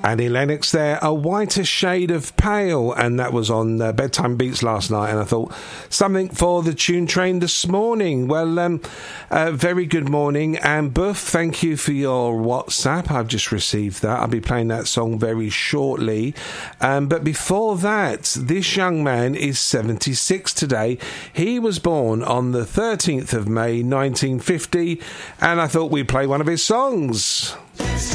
Annie Lennox there, A Whiter Shade of Pale, and that was on Bedtime Beats last night, and I thought something for the Tune Train this morning. Well, very good morning, and Buff, thank you for your WhatsApp. I've just received that. I'll be playing that song very shortly, but before that, this young man is 76 today. He was born on the 13th of May 1950, and I thought we'd play one of his songs.